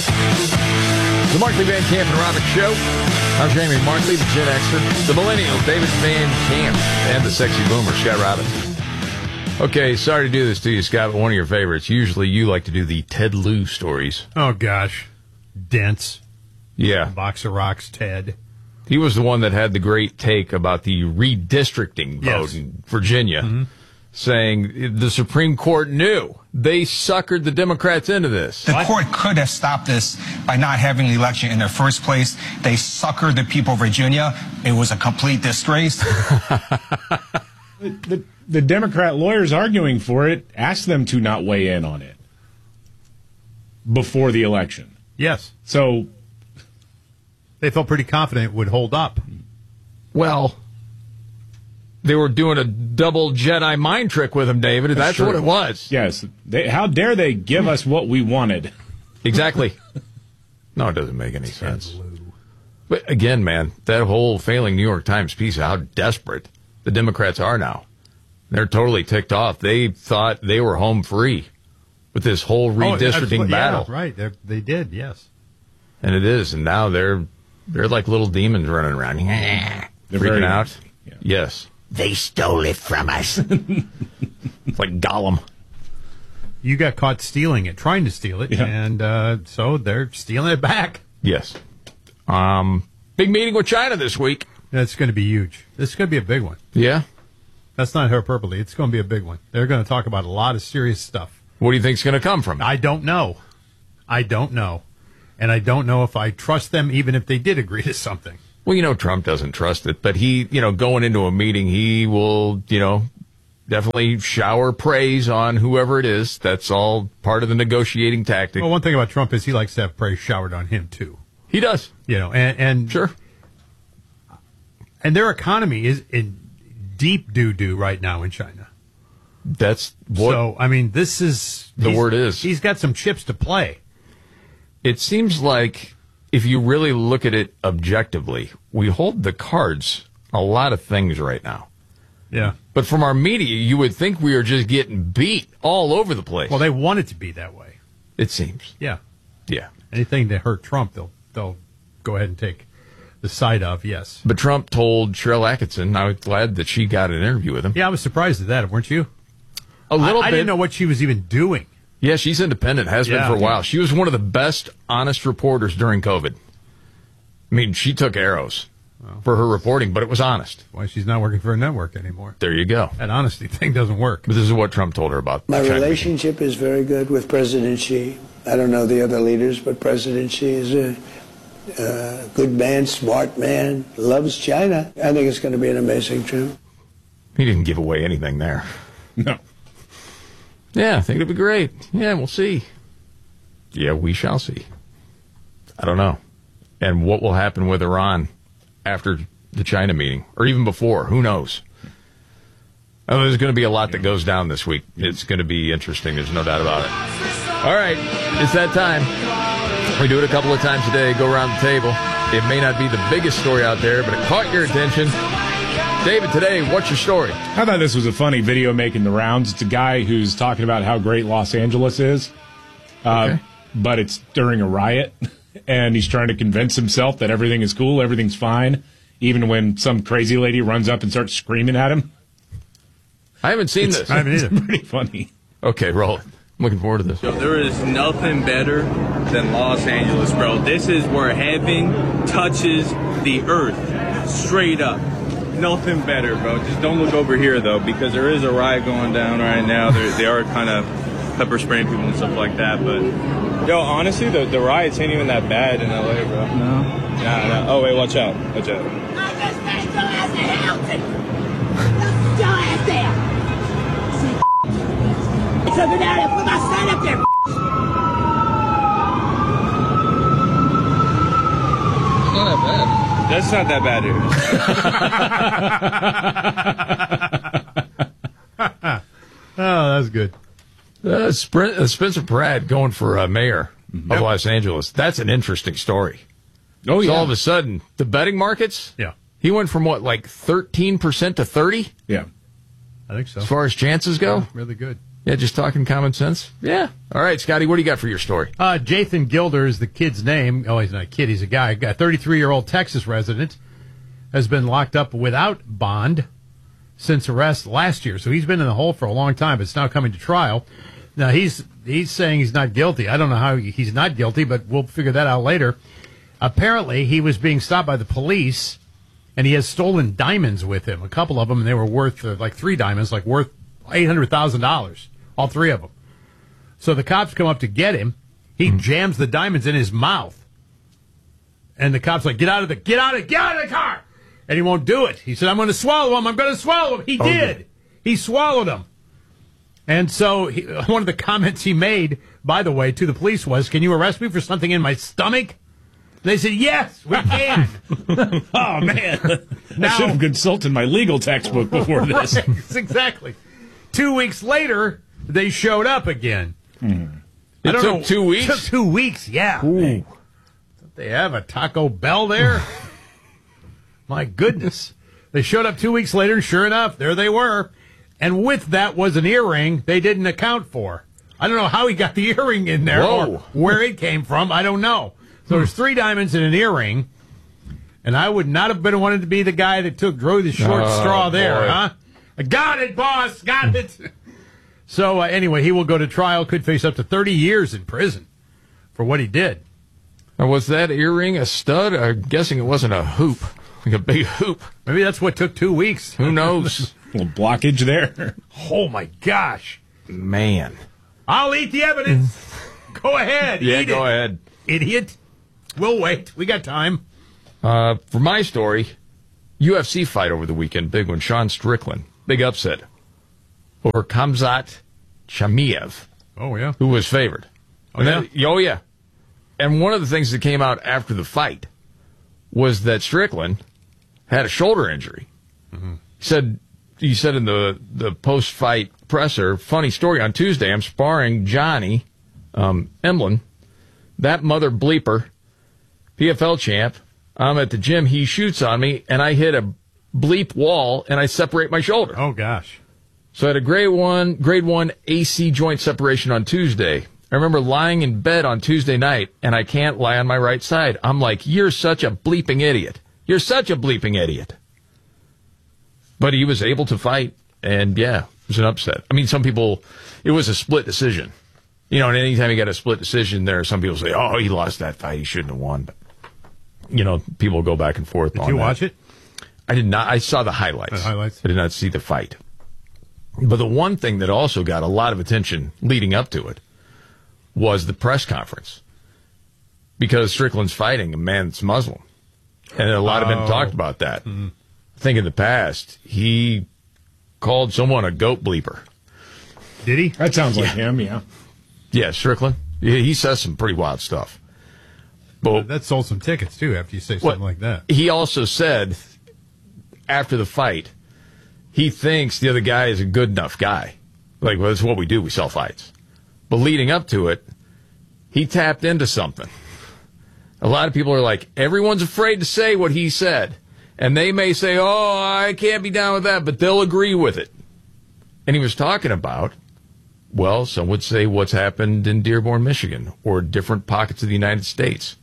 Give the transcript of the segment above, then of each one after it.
The Markley Van Camp and Robbins Show. I'm Jamie Markley, the Gen Xer, the Millennial, David Van Camp, and the Sexy Boomer, Scott Robbins. Okay, sorry to do this to you, Scott, but one of your favorites. Usually you like to do the Ted Lieu stories. Oh, gosh. Dense. Yeah. Box of rocks, Ted. He was the one that had the great take about the redistricting vote in Virginia, saying the Supreme Court knew. They suckered the Democrats into this. The court could have stopped this by not having the election in the first place. They suckered the people of Virginia. It was a complete disgrace. The Democrat lawyers arguing for it asked them to not weigh in on it before the election. Yes. So they felt pretty confident it would hold up. Well, they were doing a double Jedi mind trick with him, David. That's what it was. Yes. How dare they give us what we wanted? Exactly. No, it doesn't make any sense. But again, man, that whole failing New York Times piece of how desperate the Democrats are now. They're totally ticked off. They thought they were home free with this whole redistricting battle. Yeah, right. They did, yes. And it is. And now they're like little demons running around. They're freaking out. Yeah. Yes. They stole it from us. It's like Gollum. You got caught stealing it, trying to steal it, and so they're stealing it back. Yes. Big meeting with China this week. That's going to be huge. This is going to be a big one. Yeah? That's not hyperbole. It's going to be a big one. They're going to talk about a lot of serious stuff. What do you think's going to come from it? I don't know. And I don't know if I trust them even if they did agree to something. Well, Trump doesn't trust it, but he, going into a meeting, he will, definitely shower praise on whoever it is. That's all part of the negotiating tactic. Well, one thing about Trump is he likes to have praise showered on him, too. He does. And sure. And their economy is in deep doo-doo right now in China. That's what. So, this is... The word is. He's got some chips to play. It seems like, if you really look at it objectively, we hold the cards a lot of things right now. Yeah. But from our media, you would think we are just getting beat all over the place. Well, they want it to be that way. It seems. Yeah. Yeah. Anything to hurt Trump, they'll go ahead and take the side of, yes. But Trump told Cheryl Atkinson, I was glad that she got an interview with him. Yeah, I was surprised at that, weren't you? A little bit. I didn't know what she was even doing. Yeah, she's independent, has been for a while. She was one of the best honest reporters during COVID. She took arrows for her reporting, but it was honest. Why she's not working for a network anymore. There you go. That honesty thing doesn't work. But this is what Trump told her about My China relationship is very good with President Xi. I don't know the other leaders, but President Xi is a good man, smart man, loves China. I think it's going to be an amazing trip. He didn't give away anything there. No. Yeah, I think it'll be great. Yeah, we'll see. Yeah, we shall see. I don't know. And what will happen with Iran after the China meeting, or even before? Who knows? Oh, there's going to be a lot that goes down this week. It's going to be interesting. There's no doubt about it. All right, it's that time. We do it a couple of times a day, go around the table. It may not be the biggest story out there, but it caught your attention. David, today, what's your story? I thought this was a funny video making the rounds. It's a guy who's talking about how great Los Angeles is, but it's during a riot, and he's trying to convince himself that everything is cool, everything's fine, even when some crazy lady runs up and starts screaming at him. I haven't seen this. I haven't either. It's pretty funny. Okay, roll it. I'm looking forward to this. There is nothing better than Los Angeles, bro. This is where heaven touches the earth, straight up. Nothing better, bro. Just don't look over here, though, because there is a riot going down right now. They are kind of pepper spraying people and stuff like that. But, yo, honestly, the riots ain't even that bad in L.A., bro. No? Nah. Oh, wait, watch out. Watch out. I'm just stay still as the Hilton. Still as there. So go down and put my son up there. It's not that bad. That's not that bad, dude. Oh, that's good. Spencer Pratt going for mayor of Los Angeles. That's an interesting story. Oh, yeah. So all of a sudden, the betting markets? Yeah. He went from, 13% to 30%? Yeah. I think so. As far as chances go? Yeah, really good. Yeah, just talking common sense. Yeah. All right, Scotty, what do you got for your story? Jathan Gilder is the kid's name. Oh, he's not a kid. He's a guy. A 33-year-old Texas resident has been locked up without bond since arrest last year. So he's been in the hole for a long time, but it's now coming to trial. Now, he's saying he's not guilty. I don't know how he's not guilty, but we'll figure that out later. Apparently, he was being stopped by the police, and he has stolen diamonds with him, a couple of them, and they were worth, like 3 diamonds, like worth $800,000, all 3 of them. So the cops come up to get him. He jams the diamonds in his mouth. And the cops like, get out of the car! And he won't do it. He said, I'm going to swallow him. I'm going to swallow him. He did. He swallowed him. And so one of the comments he made, by the way, to the police was, can you arrest me for something in my stomach? They said, yes, we can. Oh, man. I should have consulted my legal textbook before this. Right, exactly. 2 weeks later, they showed up again. It took 2 weeks? It took 2 weeks, yeah. Don't they have a Taco Bell there? My goodness. They showed up 2 weeks later, and sure enough, there they were. And with that was an earring they didn't account for. I don't know how he got the earring in there or where it came from. I don't know. So there's 3 diamonds in an earring, and I would not have been wanted to be the guy that drew the short straw there, huh? I got it, boss, got it. So anyway, he will go to trial, could face up to 30 years in prison for what he did. Now, was that earring a stud? I'm guessing it wasn't a hoop, like a big hoop. Maybe that's what took 2 weeks. Who knows? A little blockage there. Oh, my gosh. Man. I'll eat the evidence. Go ahead. Yeah, eat go it. ahead. Idiot. We'll wait. We got time. For my story, UFC fight over the weekend. Big one. Sean Strickland. Big upset over Khamzat Chimaev. Oh, yeah. Who was favored. Oh, yeah. And one of the things that came out after the fight was that Strickland had a shoulder injury. Mm-hmm. He said in the post-fight presser, funny story, on Tuesday, I'm sparring Johnny Emlyn, that mother bleeper, PFL champ. I'm at the gym, he shoots on me, and I hit a bleep wall, and I separate my shoulder. Oh, gosh. So I had a grade one AC joint separation on Tuesday. I remember lying in bed on Tuesday night, and I can't lie on my right side. I'm like, you're such a bleeping idiot. You're such a bleeping idiot. But he was able to fight, and yeah, it was an upset. I mean, some people, it was a split decision. You know, and anytime you get a split decision, there are some people say, oh, he lost that fight, he shouldn't have won. But, you know, people go back and forth on that. Did you watch it? I did not. I saw the highlights. I did not see the fight. But the one thing that also got a lot of attention leading up to it was the press conference. Because Strickland's fighting a man that's Muslim. And a lot of men talked about that. Mm-hmm. I think in the past, he called someone a goat bleeper. Did he? That sounds like him, yeah. Yeah, Strickland. Yeah, he says some pretty wild stuff. But that sold some tickets, too, after you say something like that. He also said, after the fight, he thinks the other guy is a good enough guy. Like, well, that's what we do. We sell fights. But leading up to it, he tapped into something. A lot of people are like, everyone's afraid to say what he said. And they may say, oh, I can't be down with that, but they'll agree with it. And he was talking about, well, some would say what's happened in Dearborn, Michigan, or different pockets of the United States,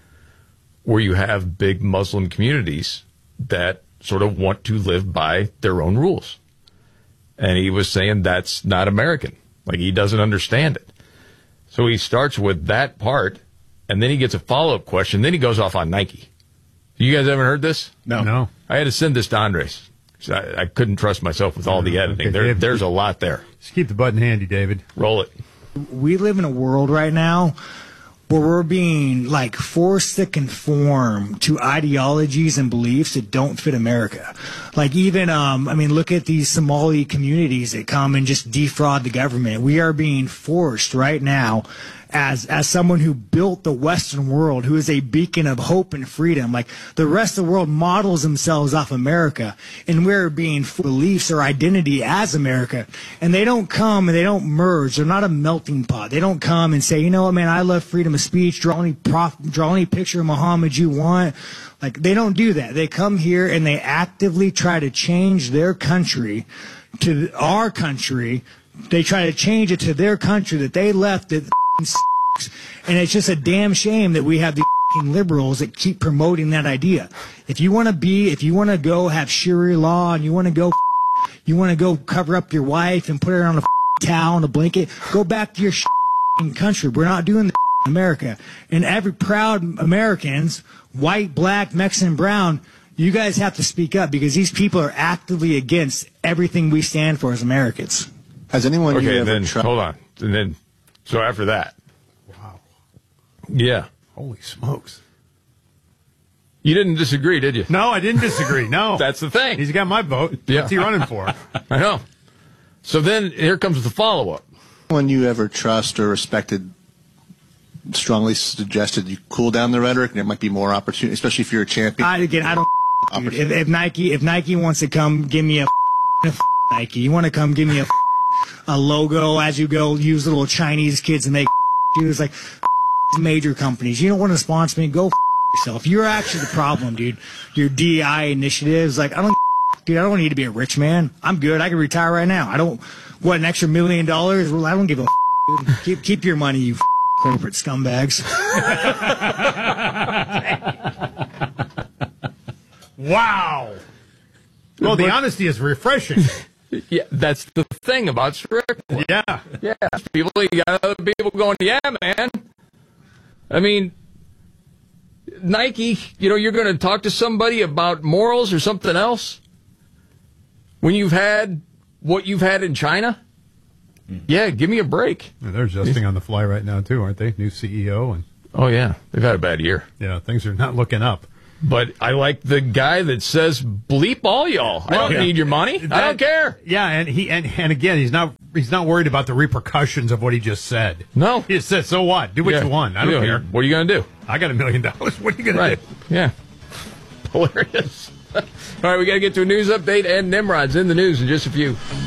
where you have big Muslim communities that sort of want to live by their own rules. And he was saying that's not American. Like, he doesn't understand it. So he starts with that part, and then he gets a follow-up question. Then he goes off on Nike. You guys haven't heard this? No. I had to send this to Andres. I couldn't trust myself with all the editing. Okay, there's a lot there. Just keep the button handy, David. Roll it. We live in a world right now where we're being forced to conform to ideologies and beliefs that don't fit America. Even, look at these Somali communities that come and just defraud the government. We are being forced right now as someone who built the Western world, who is a beacon of hope and freedom. The rest of the world models themselves off America, and we're being beliefs or identity as America. And they don't come and they don't merge. They're not a melting pot. They don't come and say, you know what, man, I love freedom of speech. Draw any picture of Muhammad you want. They don't do that. They come here and they actively try to change their country to our country they try to change it to their country that they left that sucks. And it's just a damn shame that we have the liberals that keep promoting that idea. If you want to go have Sharia law and you want to go cover up your wife and put her on a towel and a blanket, go back to your country. We're not doing in America. And every proud Americans, white, black, Mexican, brown, you guys have to speak up because these people are actively against everything we stand for as Americans. Has anyone okay, ever then tried? Hold on. And then, so after that. Wow. Yeah. Holy smokes. You didn't disagree, did you? No, I didn't disagree. No. That's the thing. He's got my vote. Yeah. What's he running for? I know. So then here comes the follow-up. Anyone you ever trust or respected strongly suggested you cool down the rhetoric and there might be more opportunity, especially if you're a champion? I don't. Dude, if Nike wants to come give me a Nike, you want to come give me a logo as you go, use little Chinese kids and make shoes like major companies. You don't want to sponsor me, go yourself. You're actually the problem, dude. Your DEI initiatives, like, I don't need to be a rich man. I'm good. I can retire right now. An extra $1 million? Well, I don't give a dude. Keep your money, you corporate scumbags. Wow. Well, the honesty is refreshing. Yeah, that's the thing about Strickland. Yeah. Yeah. You got other people going, yeah, man. I mean, Nike, you're going to talk to somebody about morals or something else when you've had what you've had in China? Yeah, give me a break. Yeah, they're adjusting on the fly right now, too, aren't they? New CEO. And oh, yeah. They've had a bad year. Yeah, things are not looking up. But I like the guy that says, bleep all y'all. I don't need your money. I don't care. Yeah, and again, he's not worried about the repercussions of what he just said. No. He just said, so what? Do what you want. I don't care. What are you going to do? I got $1 million. What are you going to do? Yeah. Hilarious. All right, we got to get to a news update, and Nimrod's in the news in just a few.